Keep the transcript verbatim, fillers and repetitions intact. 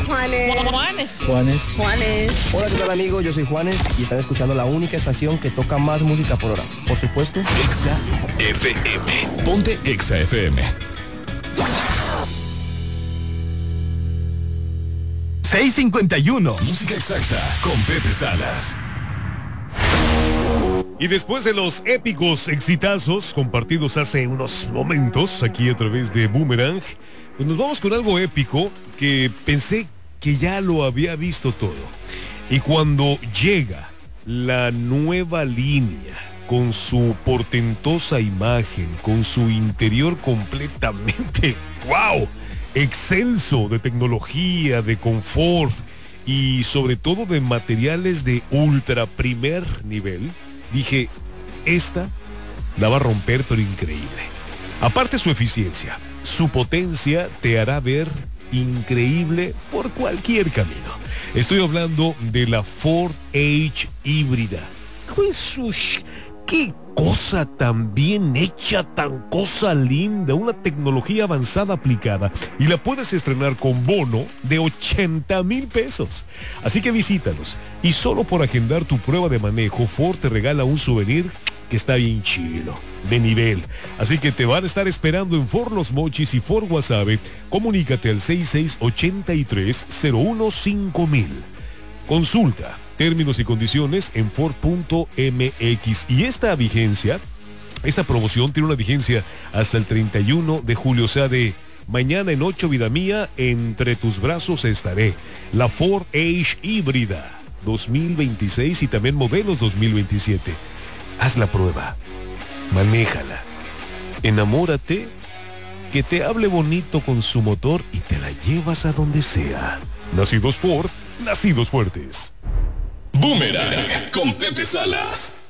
Juanes. Juanes. Juanes. Juanes. Hola, ¿qué tal, amigos? Yo soy Juanes y están escuchando la única estación que toca más música por hora. Por supuesto, Exa F M. Ponte Exa F M. seis cincuenta y uno. Música exacta con Pepe Salas. Y después de los épicos exitazos compartidos hace unos momentos aquí a través de Boomerang, pues nos vamos con algo épico que pensé que ya lo había visto todo. Y cuando llega la nueva línea con su portentosa imagen, con su interior completamente, wow, excelso de tecnología, de confort y sobre todo de materiales de ultra primer nivel, dije, esta la va a romper pero increíble. Aparte su eficiencia, su potencia te hará ver increíble por cualquier camino. Estoy hablando de la Ford Edge híbrida. Jesús, qué cosa tan bien hecha, tan cosa linda, una tecnología avanzada aplicada y la puedes estrenar con bono de ochenta mil pesos. Así que visítalos y solo por agendar tu prueba de manejo, Ford te regala un souvenir que está bien chilo, de nivel. Así que te van a estar esperando en Ford Los Mochis y Ford Guasave. Comunícate al seis seis ocho tres, cero uno cinco mil. Consulta términos y condiciones en Ford punto M X. Y esta vigencia, esta promoción tiene una vigencia hasta el treinta y uno de julio, o sea, de mañana en ocho, vida mía, entre tus brazos estaré. La Ford Edge híbrida dos mil veintiséis y también modelos dos mil veintisiete. Haz la prueba, manéjala, enamórate, que te hable bonito con su motor y te la llevas a donde sea. Nacidos Ford, nacidos fuertes. Boomerang con Pepe Salas.